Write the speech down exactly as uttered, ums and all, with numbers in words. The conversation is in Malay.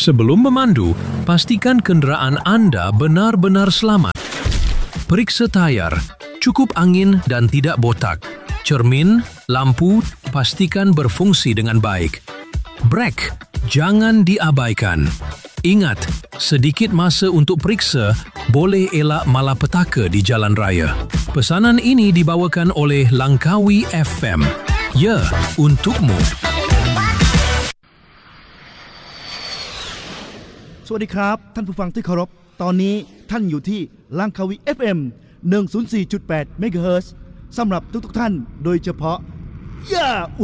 Sebelum memandu, pastikan kenderaan anda benar-benar selamat. Periksa tayar, cukup angin dan tidak botak. Cermin, lampu, pastikan berfungsi dengan baik. Brek, jangan diabaikan. Ingat, sedikit masa untuk periksa boleh elak malapetaka di jalan raya. Pesanan ini dibawakan oleh Langkawi F M. Ya, untukmu. สวัสดีครับท่านผู้ฟังที่เคารพตอนนี้ท่านอยู่ที่ลังคาวี เอฟ เอ็ม หนึ่งศูนย์สี่จุดแปด เมกะเฮิรตซ์ สำหรับทุกๆท่านโดยเฉพาะย่า